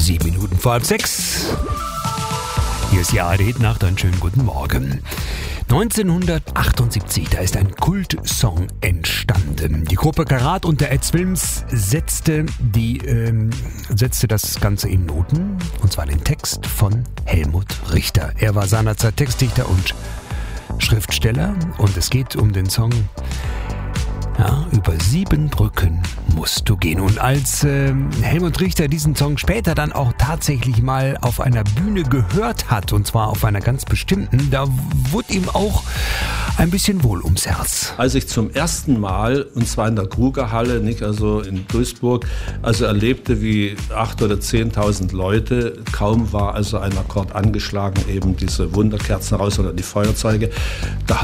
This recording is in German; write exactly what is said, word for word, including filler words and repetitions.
Sieben Minuten vor halb sechs. Hier ist die A R D-Nacht, einen schönen guten Morgen. neunzehnhundertachtundsiebzig, da ist ein Kultsong entstanden. Die Gruppe Karat unter Ed Wilms setzte, die, ähm, setzte das Ganze in Noten, und zwar den Text von Helmut Richter. Er war seinerzeit Textdichter und Schriftsteller, und es geht um den Song Ja, über sieben Brücken musst du gehen. Und als äh, Helmut Richter diesen Song später dann auch tatsächlich mal auf einer Bühne gehört hat, und zwar auf einer ganz bestimmten, da wurde ihm auch ein bisschen wohl ums Herz. Als ich zum ersten Mal, und zwar in der Krugerhalle, nicht, also in Duisburg, also erlebte, wie acht oder zehntausend Leute, kaum war also ein Akkord angeschlagen, eben diese Wunderkerzen raus oder die Feuerzeuge, da